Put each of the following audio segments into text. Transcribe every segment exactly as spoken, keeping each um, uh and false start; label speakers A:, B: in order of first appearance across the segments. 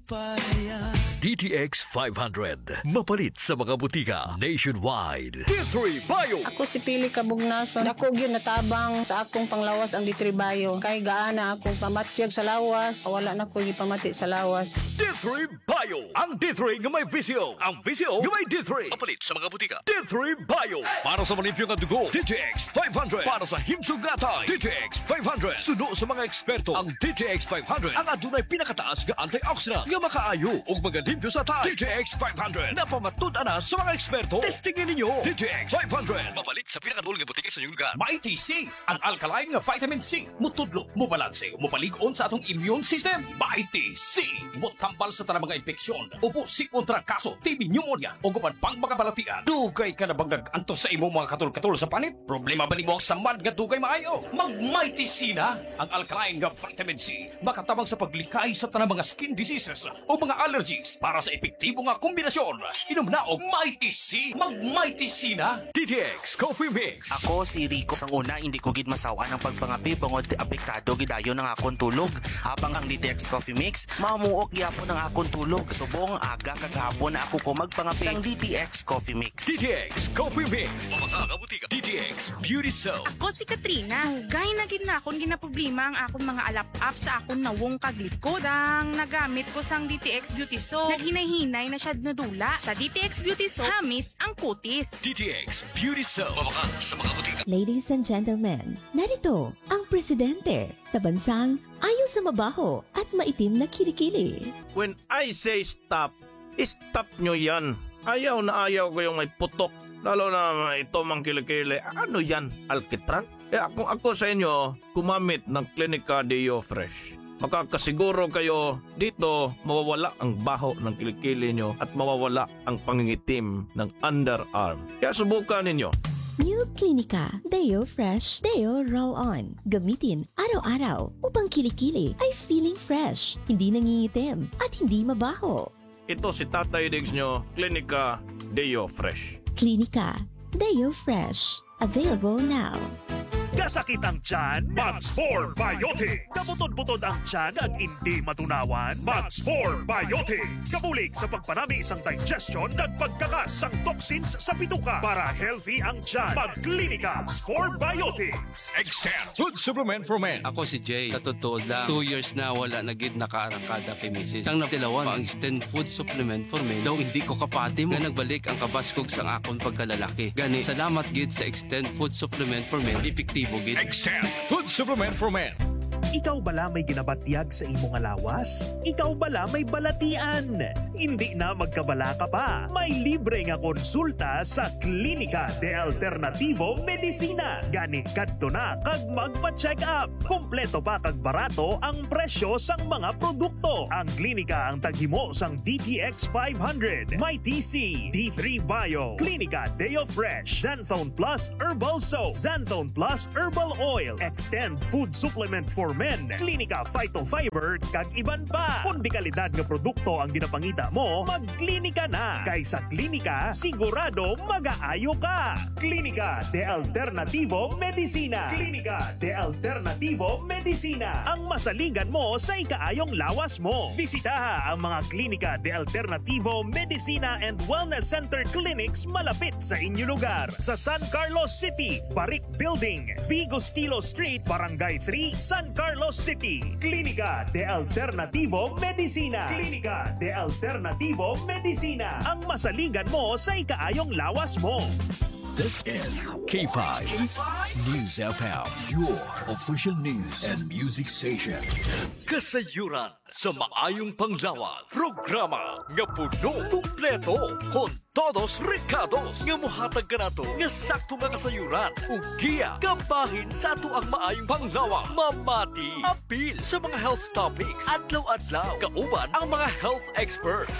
A: D T X five hundred. Mapalit sa mga butika nationwide. D three Bio.
B: Ako si Pili Kabugnason. Dako gyud natabang sa akong panglawas ang D three Bio. Kay gaana akong pamatyag sa lawas. Wala na ko gipamati sa lawas.
A: D three Bio. Ang D three nga may visio. Ang visio nga may D three. Mapalit sa mga butika. D three Bio. Para sa manimpyo nga dugo. D T X five hundred. Para sa himsog gatay. D T X five hundred. Sudo sa mga eksperto. Ang D T X five hundred ang adunay pinakataas nga antioxidant nga makaayo ug magalimpyo sa tay. D T X five hundred na pamatud ana sa mga eksperto. Testingin ninyo. D T X five hundred. Mapalit sa pinakadulong nga butika sa inyong lugar.
C: Mighty C, ang alkaline nga vitamin C. Mutudlo, mubalanse, mupalig-on sa atong immune system. Mighty C, mutambal sa tanang mga infeksyon. Upo si kontrakaso, T B pneumonia, o gupan pang mga balatian. Dugay ka na bang nag-antos sa imong mga katul-katul sa panit? Problema ba ni mo ang samad nga dugay maayo? Mag-Mighty C na, ang alkaline nga vitamin C. Makatabang sa paglikay sa tanang mga skin diseases o mga allergies. Para sa epektibo nga kombinasyon, inom na og Mighty C. Mag-Mighty C na.
A: D T X Coffee Mix.
D: Ako si Rico. Sang una, hindi ko gid masawa ng pagpangapi bangod apektado gidayon ng akong tulog. Habang ang D T X Coffee Mix, mamuok gyapon ng akong tulog. Subong aga kagahapon na ako ko magpangapi sang D T X Coffee Mix.
A: D T X Coffee Mix. Pamasa ka butika. D T X Beauty Soap.
E: Ako si Katrina. Gay na gid na akong ginaproblema ang akong mga alap-up sa akong nawong kaglikod. Sang nagamit ko sang D T X Beauty Soap, naghinay-hinay na siya nadula. Sa D T X Beauty Soap, hamis ang kutis.
A: D T X Beauty Soap. Pamaka sa mga butika.
F: Ladies and gentlemen, narito ang presidente sa bansang ayaw sa mabaho at maitim na kilikili.
G: When I say stop, stop nyo yan. Ayaw na ayaw ko yung may putok. Lalo na ito mang kilikili. Ano yan? Alkitran? Eh kung ako sa inyo, kumamit ng Clinica Deo Fresh. Makakasiguro kayo dito mawawala ang baho ng kilikili nyo at mawawala ang pangingitim ng underarm. Kaya subukan ninyo.
F: New Clinica Deo Fresh Deo Roll-On. Gamitin araw-araw upang kilikili ay feeling fresh, hindi nangingitim at hindi mabaho.
G: Ito si Tatay Diggs nyo, Clinica Deo Fresh.
F: Clinica Deo Fresh. Available now.
H: Kasakit ang tiyan, Max four Biotics. Kaputod-putod ang tiyan ag hindi matunawan, Max four Biotics. Kabulig sa pagpanami isang digestion at pagkakas ang toxins sa bituka para healthy ang tiyan. Mag-Clinica four Biotics.
A: Extend Food Supplement for Men.
I: Ako si Jay. Sa totoo lang, two years na wala na gid nakaarangkada kay missus. Sang natilawan ang Extend Food Supplement for Men. Daw hindi ko kapati mo. Nga nagbalik ang kabaskog sang akon pagkalalaki. Gani, salamat gid sa Extend Food Supplement for Men. Epektibo.
A: Extend Food Supplement for Men.
H: Ikaw bala may ginabatyag sa imong alawas? Ikaw bala may balatian? Hindi na magkabala ka pa. May libre nga konsulta sa Klinika de Alternativo Medicina. Gani kadto na kag magpa-check up. Kompleto pa kag barato ang presyo sang mga produkto. Ang klinika ang taghimo sang D T X five hundred, Mighty C, D three Bio, Klinika Deo Fresh, Xanthone Plus Herbal Soap, Xanthone Plus Herbal Oil, Extend Food Supplement for Men, Klinika Phytofiber, kag iban pa. Kung di kalidad nga produkto ang ginapangita mo, mag-klinika na. Kay sa klinika, sigurado mag-aayo ka. Klinika de Alternativo Medicina. Klinika de Alternativo Medicina. Ang masaligan mo sa ikaayong lawas mo. Bisitaha ang mga Klinika de Alternativo Medicina and Wellness Center Clinics malapit sa inyo lugar. Sa San Carlos City, Barik Building, Vigo Stilo Street, Barangay three, San Carlos City. Klinika de Alternativo Medicina. Klinika de Alternativo Medicina. Ang masaligan mo sa ikaayong lawas mo.
A: This is K five News F M, your official news and music station. Kasayuran sa maayong panglawas. Programa nga puno, kumpleto, con todos recados. Nga muhatag ka na to, nga sakto nga kasayuran. Ugiya, kabahin sa ato ang maayong panglawas. Mamati, apil sa mga health topics. Adlaw-adlaw, kauban ang mga health experts.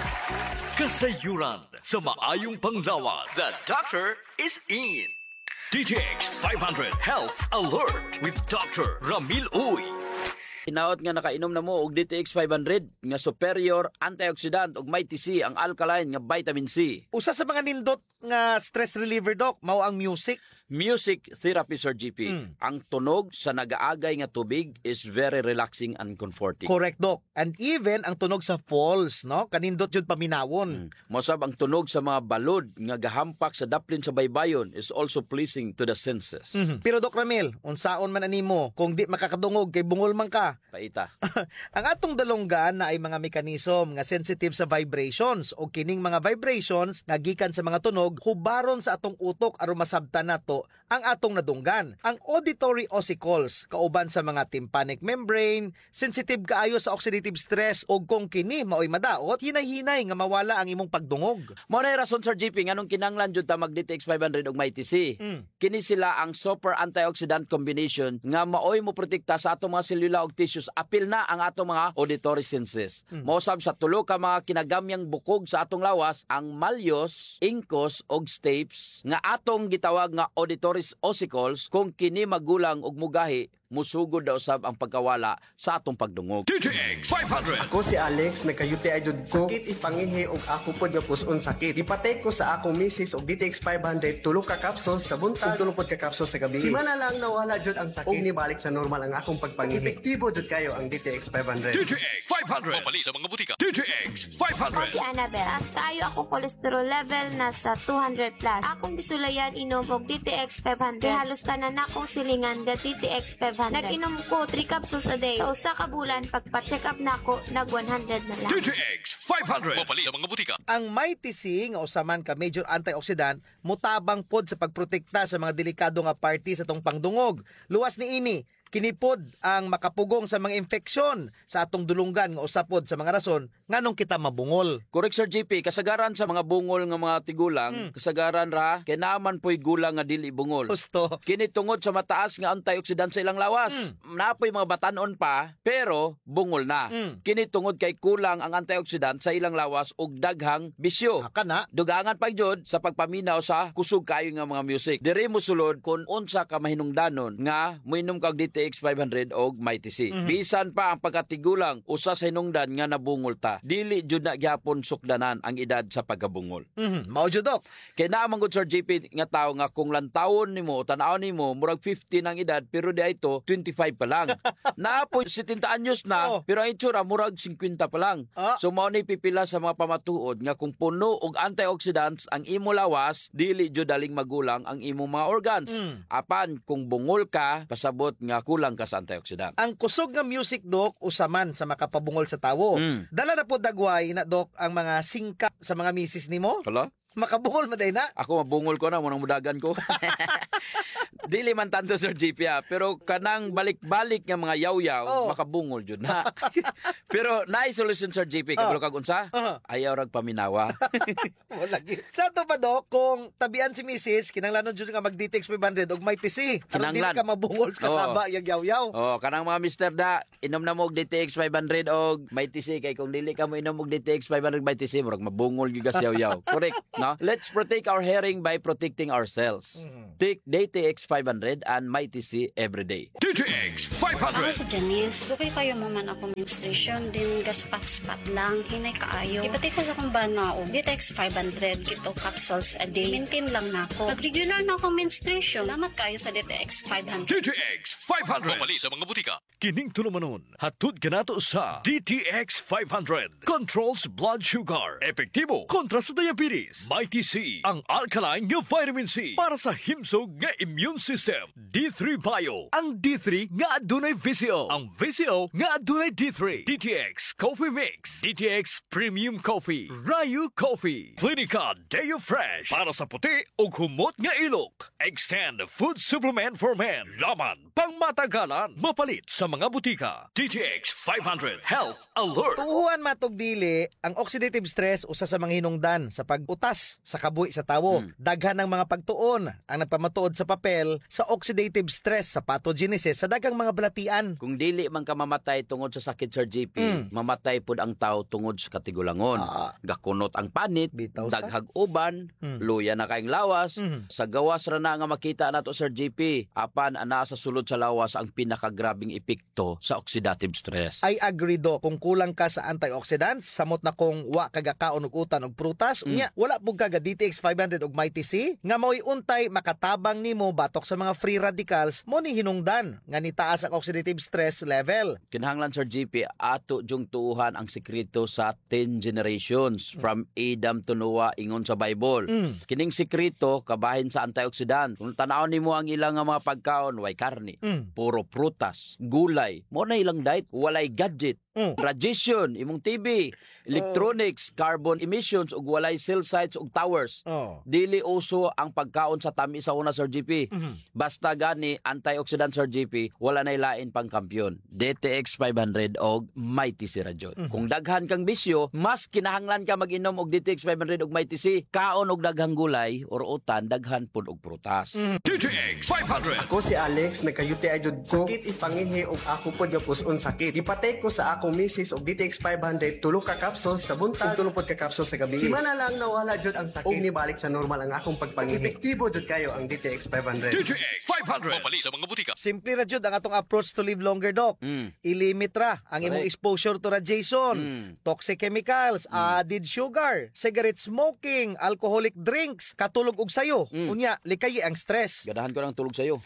A: Kasayuran sa maayong panglawas. The doctor is in. D T X five hundred Health Alert with Doctor Ramil Uy.
J: Hinaot nga nakainom na mo og D T X five hundred nga superior antioxidant ug Mighty C ang alkaline nga vitamin C.
K: Usa sa mga nindot nga stress reliever, Doc? Mao ang music?
J: Music therapy, Sir G P.
K: Mm.
J: Ang tunog sa nagaagay nga tubig is very relaxing and comforting.
K: Correct, Doc. And even ang tunog sa falls, no? Kanindot yun paminawon.
J: Mm. Mosab ang tunog sa mga balod nga gahampak sa daplin sa baybayon is also pleasing to the senses.
K: Mm-hmm. Pero Doc Ramil, unsaon man animo kung di makakadungog kay bungol man ka?
J: Paita.
K: Ang atong dalonggan na ay mga mekanism nga sensitive sa vibrations o kining mga vibrations nga gikan sa mga tunog hubaron sa atong utok aron masabtan nato ang atong nadunggan. Ang auditory ossicles kauban sa mga tympanic membrane, sensitive kaayo sa oxidative stress o kung kini maoy madaot, hinay-hinay nga mawala ang imong pagdungog.
J: Mao na rason, Sir G P, nganong kinanglan jud ta mag D T X five hundred ug Mighty C.
K: Mm.
J: Kini sila ang super antioxidant combination nga maoy mo protekta sa atong mga selula ug tissues apil na ang atong mga auditory senses.
K: Mm.
J: Mosab sa tulo ka mga kinagamyang bukog sa atong lawas ang malyos, incus ug stapes nga atong gitawag nga auditory ossicles kung kini magulang ug mugahi musugod daw usab ang pagkawala sa atong pagdungog.
C: D T X five hundred.
L: Ako si Alex, nagka-U T I jud ko. Sakit ipangihi og ako pod nga puson sakit. Ipatay ko sa akong misis og D T X five hundred tulo ka capsules sa buntag ug tulo pod ka capsules sa gabi. Simana lang nawala jud ang sakit. Og nibalik sa normal ang akong pagpangihi. Epektibo jud kayo ang D T X five hundred.
C: D T X five hundred. Mabali sa mga butika. D T X five hundred.
M: Ako si Annabel. As kaayo ako cholesterol level nasa two hundred plus. Akong bisulayan inom og D T X five hundred. Halos tanan akong silingan ga D T X five hundred. Nag-inom ko three capsules a day. Sa usa ka bulan pagpa-check up nako nag one hundred na lang.
C: D T X five hundred. Mabali sa mga butika.
K: Ang Mighty C nga usaman ka major antioxidant mutabang pod sa pagprotekta sa mga delikado nga party sa tong pangdungog. Luwas ni ini kinipod ang makapugong sa mga infeksyon sa atong dulunggan nga usapod sa mga rason nganong kita mabungol.
J: Correct, Sir G P. Kasagaran sa mga bungol nga mga tigulang,
K: Mm.
J: kasagaran ra kay naman po'y gulang nga dili bungol.
K: Gusto.
J: Kini tungod sa mataas nga antioxidant sa ilang lawas.
K: Mm.
J: Napoy mga batanon pa pero bungol na.
K: Mm.
J: Kini tungod kay kulang ang antioxidant sa ilang lawas ug daghang bisyo.
K: Haka na.
J: Dugangan pa jud sa pagpaminaw sa kusog kayo nga mga music. Diri mo sulod kung unsa ka mahinungdanon nga moinom kag D T X five hundred og Mighty C.
K: Mhm.
J: Bisan pa ang pagkatigulang usa sa hinungdan nga nabungol ta. Dili jud na gyapon sukdanan ang edad sa pagkabungol.
K: Mhm. Mao jud, Doc.
J: Kay naa man gud, Sir G P, nga tawo nga kung lantawon nimo tan-aw nimo murag fifty ang edad pero di ito twenty-five pa lang. Naa po seventy anyos na
K: Oh.
J: pero ang itsura murag fifty pa lang.
K: Ah.
J: So mao ni pipila sa mga pamatuod nga kung puno og antioxidants ang imo lawas, dili jud daling magulang ang imong mga organs.
K: Mm.
J: Apan kung bungol ka, pasabot nga kulang ka sa antioxidant.
K: Ang kusog nga music, Doc, usaman sa makapabungol sa tawo.
J: Mm.
K: Dala na po dagway na, Doc, ang mga singka sa mga misis nimo.
J: Hala?
K: Makabungol maday na.
J: Ako mabungol ko na, munang mudagan ko. Dili man tanto, Sir G P, ha? Pero kanang balik-balik nga mga yaw-yaw,
K: Oh.
J: makabungol jud na. Pero naay solution, Sir G P, kabalo kag unsa?
K: Uh-huh.
J: Ayaw rag paminawa.
K: Wala gyud. Sa to pa, Doc, kung tabian si misis, kinanglanon jud nga mag-D T X five hundred og Mighty C. Aron dili
J: Kinanglan.
K: ka mabungol sa kasaba,
J: Oo.
K: yag yaw-yaw.
J: Oh, kanang mga mister da, inom na mo og D T X five hundred og Mighty C kay kung dili ka mo inom og D T X five hundred Mighty C, murag mabungol gyud ka yaw-yaw. Correct, no? Let's protect our hearing by protecting ourselves.
K: Mhm.
J: Take D T X five hundred and Mighty C every day.
C: D T X five
N: Ako
C: hundred.
N: si Janice. Sukay kayo mo man ako menstruation. Din gaspat-spat lang. Hinay kaayo. Ipatay ko sa kong banao. D T X five hundred. Kito capsules a day. Maintain lang na ako. Nag-regular na ako menstruation. Salamat kayo sa D T X five hundred.
C: D T X five hundred. Mabali sa mga butika. Kining tulumanon. Hatud ka nato sa D T X five hundred. Controls blood sugar. Epektibo kontra sa diabetes. Mighty C. Ang alkaline nga vitamin C para sa himsog nga immune system. D three Bio. Ang D three nga adunay V C O. Ang V C O nga adunay D three. D T X Coffee Mix. D T X Premium Coffee. Rayu Coffee. Clinica Deo Fresh. Para sa puti o humot nga ilok. Extend Food Supplement for Men. Laman pang matagalan. Mapalit sa mga butika. D T X five hundred. Health Alert.
K: Tuhuan matog dili, ang oxidative stress usa sa mga hinungdan sa pag-utas sa kabuhi sa tawo.
J: Hmm.
K: Daghan ng mga pagtuon ang nagpamatuod sa papel level sa oxidative stress sa pathogenesis sa daghang mga balatian.
J: Kung dili man ka mamatay tungod sa sakit, Sir J P, mm. mamatay pud ang tao tungod sa katigulangon. Ah. Gakunot ang panit,
K: Bitaw
J: daghag uban, mm. luya na kaing lawas. Mm. Sa gawas ra na nga makita nato, Sir J P, apan ana sa sulod sa lawas ang pinakagrabing epekto sa oxidative stress.
K: I agree do. Kung kulang ka sa antioxidants, samot na kung wa kagakaon og utan og prutas, mm. unya wala pug kaga D T X five hundred og Mighty C nga mao'y untay makatabang nimo batok sa mga free radicals mo ni hinungdan nga nitaas ang oxidative stress level.
J: Kinahanglan, Sir J P, ato jung tuuhan ang sekreto sa ten generations from Adam to Noah ingon sa Bible. Mm. Kining sekreto kabahin sa antioxidant. Kung tanaw nimo ang ilang nga mga pagkaon, way karne, mm. puro prutas, gulay, mo na ilang diet, walay gadget, mm. radiation, imong T V, electronics, oh. carbon emissions ug walay cell sites ug towers. Oh. Dili uso ang pagkaon sa tamis sa una, Sir G P. Mm-hmm. Basta gani antioxidant, Sir G P, wala nay lain pang kampyon. D T X five hundred og Mighty C ra jud. Mm-hmm. Kung daghan kang bisyo, mas kinahanglan ka mag-inom og D T X five hundred og Mighty C. Kaon og daghang gulay or utan, daghan pud og prutas. Mm-hmm.
A: D T X five hundred.
L: Ako si Alex, nagka-U T I jud ko. Sakit ipangihi og ako pud nga puson sakit. Gipatay ko sa akong misis og D T X five hundred, tulo ka capsules sa buntag, tulo pod ka capsules sa gabi. Simana lang nawala jud ang sakit. Og nibalik sa normal ang akong pagpangihi. Epektibo jud kayo ang D T X five hundred.
A: D T X five hundred. Mapali sa mga butika.
K: Simple ra jud ang atong approach to live longer, Doc. Mm. Ilimit ra ang imong exposure to radiation, mm. toxic chemicals, mm. added sugar, cigarette smoking, alcoholic drinks, katulog og sayo. Mm. Unya, likayi ang stress.
J: Gadahan ko ng tulog sayo.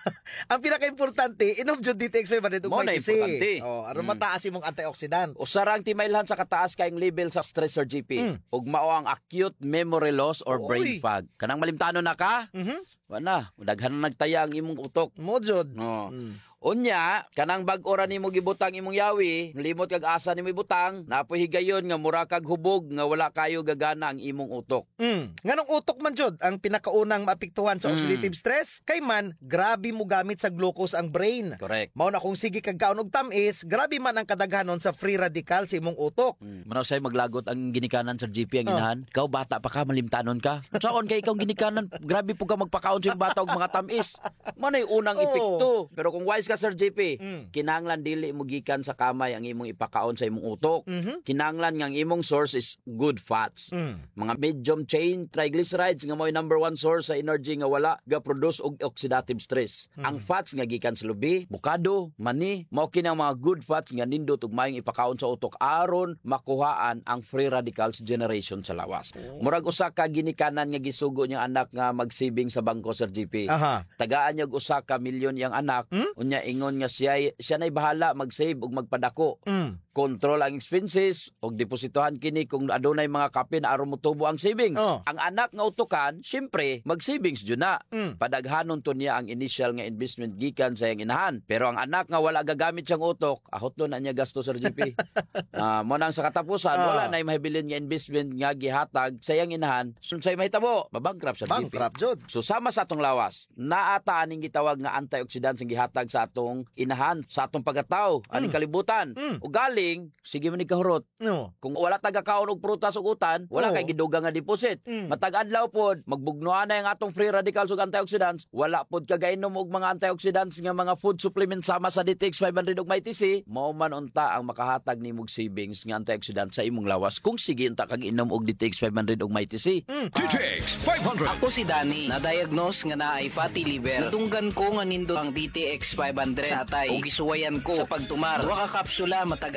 K: Ang pinaka-importante, inom jud D T X five hundred ug Mighty C. Oh, aron mm. mataas imong antioxidant.
J: Usarang timailhan sa kataas kayong level sa stress, Sir G P. Mm. Ug mao ang acute memory loss or Oy. brain fog. Kanang malimtanon na ka? Mhm. Wala, daghan na nagtaya ang imong utok.
K: Mo jud.
J: No. Mm. Unya, kanang bag-ora nimo gibutang imong yawi, limot kag asa nimo ibutang, napoy higayon nga mura kag hubog nga wala kayo gagana ang imong utok.
K: Mm. Nganong utok man jud ang pinakaunang maapektuhan sa oxidative mm. stress? Kay man grabe mo gamit sa glucose ang brain.
J: Correct.
K: Mao na kung sige kag kaon og tamis, grabe man ang kadaghanon sa free radical sa imong utok.
J: Mm. Manaw say maglagot ang ginikanan, Sir G P, ang inahan. Oh. Ikaw bata pa ka, malimtanon ka. Saon kay ikaw ginikanan, grabe po ka magpakaon sa bata og mga tamis. Manay unang oh. epekto. Pero kung wise ka, Sir J P, mm. kinahanglan dili mo gikan sa kamay ang imong ipakaon sa imong utok. Mm-hmm. Kinahanglan nga ang imong source is good fats. Mm. Mga medium chain triglycerides nga mo'y number one source sa energy nga wala ga-produce og oxidative stress. Mm. Ang fats nga gikan sa lubi, bukado, mani, mao kini ang mga good fats nga nindot ug maayong ipakaon sa utok aron makuhaan ang free radicals generation sa lawas. Oh. Murag usa ka ginikanan nga gisugo niyang anak nga mag-saving sa bangko, Sir G P. Aha. Tagaan niya usa ka milyon yang anak, hmm? unya ingon nga siya siya nay bahala mag-save ug magpadako. Mm. Control ang expenses og depositohan kini kung adunay mga kape na aron motubo ang savings. Oh. Ang anak nga utukan, syempre mag-savings jud na. Mm. Padaghanon to niya ang initial nga investment gikan sa iyang inahan. Pero ang anak nga wala gagamit siyang utok, ahot do na niya gasto, Sir G P. uh, mo nang sa katapusan oh. wala nay mahibilin nga investment nga gihatag sa iyang inahan. Unsay mahitabo? Mabankrupt, Sir G P.
K: Bankrupt jud.
J: So sama sa atong lawas, naata aning gitawag nga antioxidants nga gihatag sa atong inahan, sa atong pagkatao, mm. aning kalibutan. Mm. Ugali sige man ikahurot. No. Kung wala taga-kaon og prutas ug utan, wala oh. kay gidugang nga deposit. Mm. Matag adlaw pod, magbugnoan na ang atong free radicals ug antioxidants, wala pod kagainom og mga antioxidants nga mga food supplements sama sa D T X five hundred ug Mighty C, mao man unta ang makahatag nimo og savings nga antioxidants sa imong lawas kung sige unta kag inom og D T X five hundred ug Mighty C.
A: Mm. D T X five hundred.
O: Ako si Danny, na-diagnose nga naay fatty liver. Natunggan ko nga nindot ang D T X five hundred sa atay ug gisuwayan ko sa pagtumar. Duha ka kapsula matag